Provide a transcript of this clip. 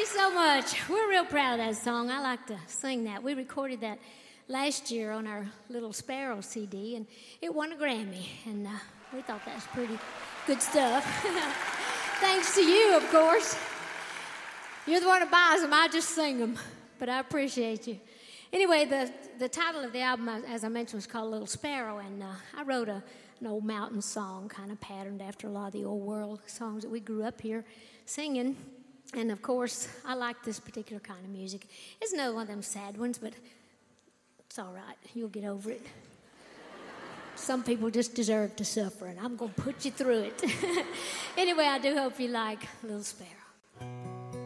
so much. We're real proud of that song. I like to sing that. We recorded that last year on our Little Sparrow CD, and it won a Grammy, and we thought that was pretty good stuff. Thanks to you, of course. You're the one who buys them. I just sing them, but I appreciate you. Anyway, the title of the album, as I mentioned, was called Little Sparrow, and I wrote an old mountain song kind of patterned after a lot of the old world songs that we grew up here singing. And, of course, I like this particular kind of music. It's another one of them sad ones, but it's all right. You'll get over it. Some people just deserve to suffer, and I'm going to put you through it. Anyway, I do hope you like Little Sparrow.